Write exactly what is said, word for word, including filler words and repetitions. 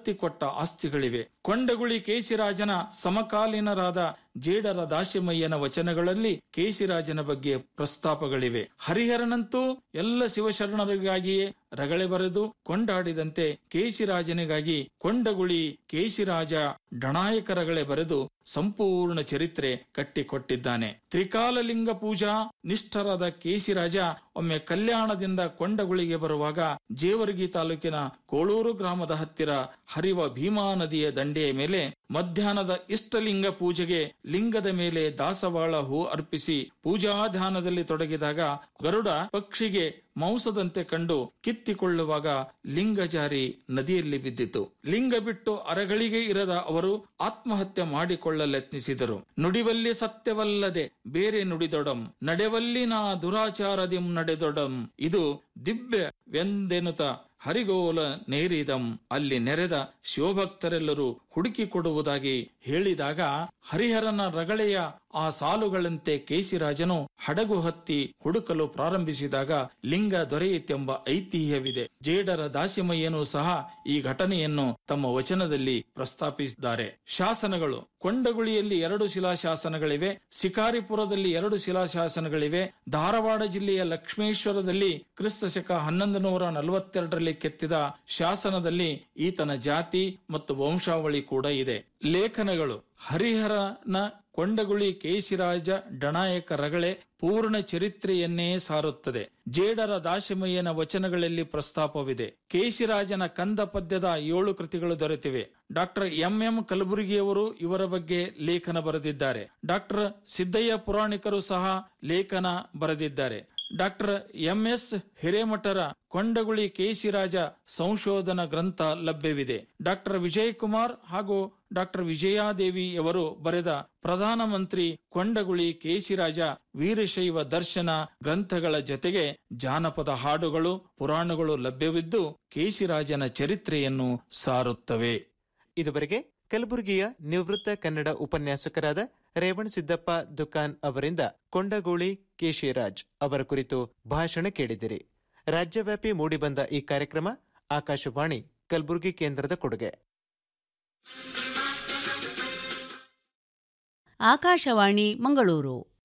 ದತ್ತಿಕೊಟ್ಟ ಆಸ್ತಿಗಳಿವೆ. ಕೊಂಡಗುಳಿ ಕೇಶಿರಾಜನ ಸಮಕಾಲೀನರಾದ ಜೇಡರ ದಾಶಿಮಯ್ಯನ ವಚನಗಳಲ್ಲಿ ಕೇಶಿರಾಜನ ಬಗ್ಗೆ ಪ್ರಸ್ತಾಪಗಳಿವೆ. ಹರಿಹರನಂತೂ ಎಲ್ಲ ಶಿವಶರಣರಿಗಾಗಿಯೇ ರಗಳೆ ಬರೆದು ಕೊಂಡಾಡಿದಂತೆ ಕೇಶಿರಾಜನಿಗಾಗಿ ಕೊಂಡಗುಳಿ ಕೇಶಿರಾಜ ಡಣಾಯಕ ರಗಳೆ ಬರೆದು ಸಂಪೂರ್ಣ ಚರಿತ್ರೆ ಕಟ್ಟಿಕೊಟ್ಟಿದ್ದಾನೆ. ತ್ರಿಕಾಲಲಿಂಗ ಪೂಜಾ ನಿಷ್ಠರಾದ ಕೇಶಿರಾಜ ಒಮ್ಮೆ ಕಲ್ಯಾಣದಿಂದ ಕೊಂಡಗುಳಿಗೆ ಬರುವಾಗ ಜೇವರ್ಗಿ ತಾಲೂಕಿನ ಕೋಳೂರು ಗ್ರಾಮದ ಹತ್ತಿರ ಹರಿವ ಭೀಮಾ ನದಿಯ ದಂಡೆಯ ಮೇಲೆ ಮಧ್ಯಾಹ್ನದ ಇಷ್ಟಲಿಂಗ ಪೂಜೆಗೆ ಲಿಂಗದ ಮೇಲೆ ದಾಸವಾಳ ಹೂ ಅರ್ಪಿಸಿ ಪೂಜಾಧ್ಯಾನದಲ್ಲಿ ತೊಡಗಿದಾಗ ಗರುಡ ಪಕ್ಷಿಗೆ ಮಾಂಸದಂತೆ ಕಂಡು ಕಿತ್ತಿಕೊಳ್ಳುವಾಗ ಲಿಂಗ ಜಾರಿ ನದಿಯಲ್ಲಿ ಬಿದ್ದಿತು. ಲಿಂಗ ಬಿಟ್ಟು ಅರಗಳಿಗೆ ಇರದ ಅವರು ಆತ್ಮಹತ್ಯೆ ಮಾಡಿಕೊಳ್ಳಲೆತ್ನಿಸಿದರು. ನುಡಿವಲ್ಲಿ ಸತ್ಯವಲ್ಲದೆ ಬೇರೆ ನುಡಿದೊಡಂ, ನಡೆವಲ್ಲಿ ನಾ ದುರಾಚಾರದಿಂ ನಡೆದೊಡಂ, ಇದು ದಿವ್ಯ ವೆಂದೆನುತ ಹರಿಗೋಲ ನೇರಿದಂ, ಅಲ್ಲಿ ನೆರೆದ ಶಿವಭಕ್ತರೆಲ್ಲರೂ ಹುಡುಕಿ ಕೊಡುವುದಾಗಿ ಹೇಳಿದಾಗ ಹರಿಹರನ ರಗಳೆಯ ಆ ಸಾಲುಗಳಂತೆ ಕೇಶಿರಾಜನು ಹಡಗು ಹತ್ತಿ ಹುಡುಕಲು ಪ್ರಾರಂಭಿಸಿದಾಗ ಲಿಂಗ ದೊರೆಯಿತೆಂಬ ಐತಿಹ್ಯವಿದೆ. ಜೇಡರ ದಾಸಿಮಯ್ಯನೂ ಸಹ ಈ ಘಟನೆಯನ್ನು ತಮ್ಮ ವಚನದಲ್ಲಿ ಪ್ರಸ್ತಾಪಿಸಿದ್ದಾರೆ. ಶಾಸನಗಳು: ಕೊಂಡಗುಳಿಯಲ್ಲಿ ಎರಡು ಶಿಲಾಶಾಸನಗಳಿವೆ. ಶಿಕಾರಿಪುರದಲ್ಲಿ ಎರಡು ಶಿಲಾಶಾಸನಗಳಿವೆ. ಧಾರವಾಡ ಜಿಲ್ಲೆಯ ಲಕ್ಷ್ಮೇಶ್ವರದಲ್ಲಿ ಕ್ರಿಸ್ತ ಶಕ ಹನ್ನೊಂದು ನೂರ ನಲವತ್ತೆರಡರಲ್ಲಿ ಕೆತ್ತಿದ ಶಾಸನದಲ್ಲಿ ಈತನ ಜಾತಿ ಮತ್ತು ವಂಶಾವಳಿ ಕೂಡ ಇದೆ. ಲೇಖನಗಳು: ಹರಿಹರನ ಕೊಂಡಗುಳಿ ಕೇಶಿರಾಜ ಡಣಾಯಕ ರಗಳೆ ಪೂರ್ಣ ಚರಿತ್ರೆಯನ್ನೇ ಸಾರುತ್ತದೆ. ಜೇಡರ ದಾಶಿಮಯ್ಯನ ವಚನಗಳಲ್ಲಿ ಪ್ರಸ್ತಾಪವಿದೆ. ಕೇಶಿರಾಜನ ಕಂದ ಪದ್ಯದ ಏಳು ಕೃತಿಗಳು ದೊರೆತಿವೆ. ಡಾಕ್ಟರ್ ಎಂ ಎಂ ಕಲಬುರ್ಗಿಯವರು ಇವರ ಬಗ್ಗೆ ಲೇಖನ ಬರೆದಿದ್ದಾರೆ. ಡಾಕ್ಟರ್ ಸಿದ್ದಯ್ಯ ಪುರಾಣಿಕರು ಸಹ ಲೇಖನ ಬರೆದಿದ್ದಾರೆ. Doctor M S ಹಿರೇಮಠರ Kondaguli Keshiraja ಸಂಶೋಧನಾ ಗ್ರಂಥ ಲಭ್ಯವಿದೆ. ಡಾಕ್ಟರ್ ವಿಜಯ್ ಕುಮಾರ್ ಹಾಗೂ ಡಾಕ್ಟರ್ ವಿಜಯಾದೇವಿಯವರು ಬರೆದ ಪ್ರಧಾನಮಂತ್ರಿ ಕೊಂಡಗುಳಿ ಕೇಶಿರಾಜ ವೀರಶೈವ ದರ್ಶನ ಗ್ರಂಥಗಳ ಜೊತೆಗೆ ಜಾನಪದ ಹಾಡುಗಳು, ಪುರಾಣಗಳು ಲಭ್ಯವಿದ್ದು ಕೇಶಿರಾಜನ ಚರಿತ್ರೆಯನ್ನು ಸಾರುತ್ತವೆ. ಇದುವರೆಗೆ ಕಲಬುರಗಿಯ ನಿವೃತ್ತ ಕನ್ನಡ ಉಪನ್ಯಾಸಕರಾದ ರೇವಣ್ ಸಿದ್ದಪ್ಪ ದುಕಾನ್ ಅವರಿಂದ ಕೊಂಡಗುಳಿ ಕೇಶಿರಾಜ್ ಅವರ ಕುರಿತು ಭಾಷಣ ಕೇಳಿದಿರಿ. ರಾಜ್ಯವ್ಯಾಪಿ ಮೂಡಿಬಂದ ಈ ಕಾರ್ಯಕ್ರಮ ಆಕಾಶವಾಣಿ ಕಲಬುರಗಿ ಕೇಂದ್ರದ ಕೊಡುಗೆ. ಆಕಾಶವಾಣಿ ಮಂಗಳೂರು